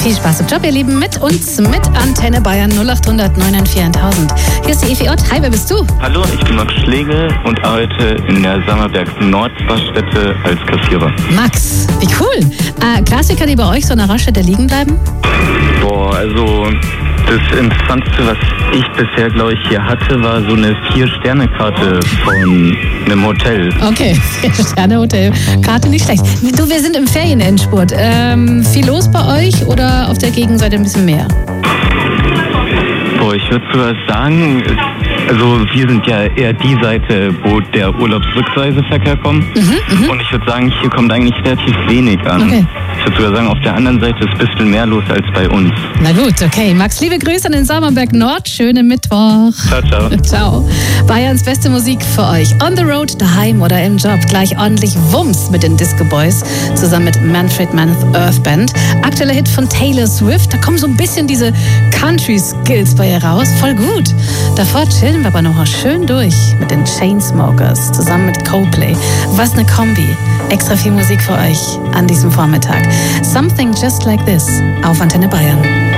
Viel Spaß im Job, ihr Lieben, mit uns, mit Antenne Bayern 0800 994 1000. Hier ist die Evi Ott. Hi, wer bist du? Hallo, ich bin Max Schlegel und arbeite in der Sammerberg Nordgaststätte als Kassierer. Max, wie cool. Klassiker, die bei euch so in der Raststätte liegen bleiben? Boah, also das Interessanteste, was ich bisher, glaube ich, hier hatte, war so eine 4-Sterne-Karte von einem Hotel. Okay, 4-Sterne-Hotel. Karte nicht schlecht. Du, wir sind im Ferienendspurt. Viel los bei euch oder auf der Gegenseite ein bisschen mehr? Boah, ich würde sogar sagen, also wir sind ja eher die Seite, wo der Urlaubsrückreiseverkehr kommt. Und ich würde sagen, hier kommt eigentlich relativ wenig an. Okay. Ich würde sogar sagen, auf der anderen Seite ist ein bisschen mehr los als bei uns. Na gut, okay. Max, liebe Grüße an den Sammerberg Nord. Schönen Mittwoch. Ciao, ciao. Ciao. Bayerns beste Musik für euch. On the road, daheim oder im Job. Gleich ordentlich Wumms mit den Disco Boys. Zusammen mit Manfred Mann's Earth Band. Aktueller Hit von Taylor Swift. Da kommen so ein bisschen diese Country-Skills bei ihr raus. Voll gut. Davor chillen wir aber noch mal schön durch mit den Chainsmokers. Zusammen mit Coldplay. Was eine Kombi. Extra viel Musik für euch an diesem Vormittag. Something Just Like This auf Antenne Bayern.